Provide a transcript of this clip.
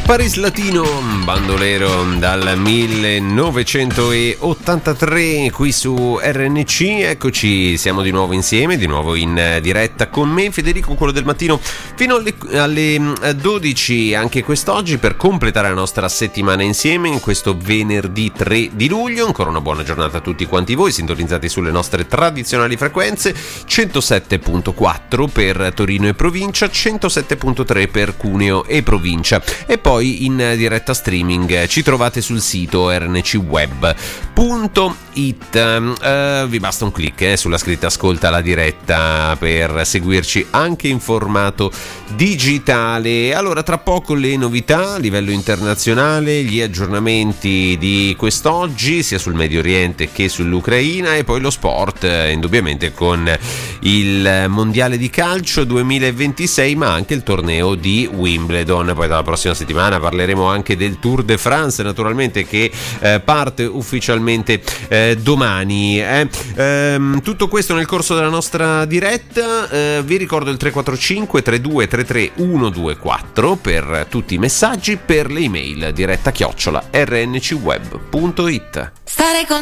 Paris Latino, bandolero dal 1983 qui su RNC. Eccoci, siamo di nuovo insieme, di nuovo in diretta con me, Federico, quello del mattino, fino alle 12 anche quest'oggi, per completare la nostra settimana insieme in questo venerdì 3 di luglio. Ancora una buona giornata a tutti quanti voi, sintonizzati sulle nostre tradizionali frequenze: 107.4 per Torino e provincia, 107.3 per Cuneo e provincia, e poi in diretta streaming ci trovate sul sito rncweb.it. Vi basta un click sulla scritta ascolta la diretta per seguirci anche in formato digitale. Allora, tra poco le novità a livello internazionale, gli aggiornamenti di quest'oggi sia sul Medio Oriente che sull'Ucraina, e poi lo sport, indubbiamente con il mondiale di calcio 2026, ma anche il torneo di Wimbledon. Poi dalla prossima settimana parleremo anche del Tour de France, naturalmente, che parte ufficialmente domani. Tutto questo nel corso della nostra diretta. Vi ricordo il 345 3233 124 per tutti i messaggi, per le email diretta @rncweb.it.